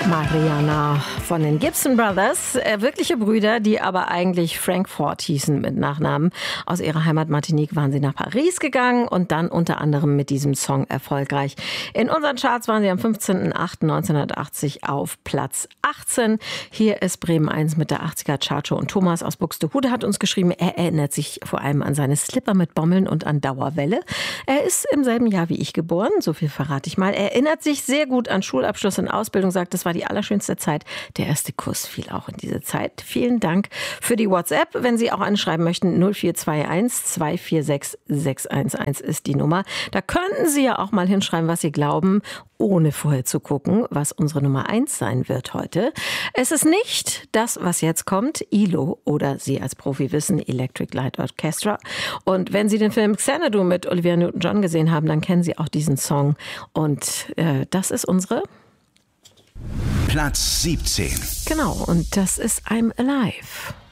Mariana von den Gibson Brothers, wirkliche Brüder, die aber eigentlich Frankfurt hießen mit Nachnamen. Aus ihrer Heimat Martinique waren sie nach Paris gegangen und dann unter anderem mit diesem Song erfolgreich. In unseren Charts waren sie am 15.08.1980 auf Platz 18. Hier ist Bremen 1 mit der 80er Chartshow und Thomas aus Buxtehude hat uns geschrieben, er erinnert sich vor allem an seine Slipper mit Bommeln und an Dauerwelle. Er ist im selben Jahr wie ich geboren, so viel verrate ich mal. Er erinnert sich sehr gut an Schulabschluss und Ausbildung, sagt, das war die allerschönste Zeit. Der erste Kuss fiel auch in diese Zeit. Vielen Dank für die WhatsApp. Wenn Sie auch anschreiben möchten, 0421 246 611 ist die Nummer. Da könnten Sie ja auch mal hinschreiben, was Sie glauben, ohne vorher zu gucken, was unsere Nummer 1 sein wird heute. Es ist nicht das, was jetzt kommt, ILO oder Sie als Profi wissen, Electric Light Orchestra. Und wenn Sie den Film Xanadu mit Olivia Newton-John gesehen haben, dann kennen Sie auch diesen Song. Und das ist unsere Platz 17. Genau, und das ist I'm Alive.